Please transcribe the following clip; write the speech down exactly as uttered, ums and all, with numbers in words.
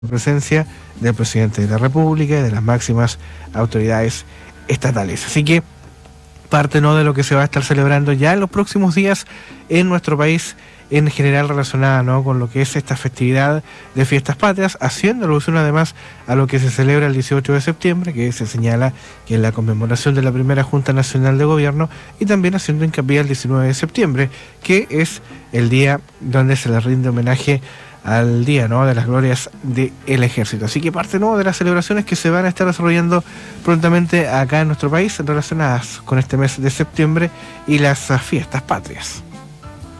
presencia del presidente de la República y de las máximas autoridades estatales. Así que parte no de lo que se va a estar celebrando ya en los próximos días en nuestro país, en general relacionada, ¿no?, con lo que es esta festividad de fiestas patrias, haciendo alusión además a lo que se celebra el dieciocho de septiembre, que se señala que es la conmemoración de la primera Junta Nacional de Gobierno, y también haciendo hincapié al diecinueve de septiembre, que es el día donde se le rinde homenaje al día, ¿no?, de las glorias del ejército. Así que parte, ¿no?, de las celebraciones que se van a estar desarrollando prontamente acá en nuestro país relacionadas con este mes de septiembre y las fiestas patrias.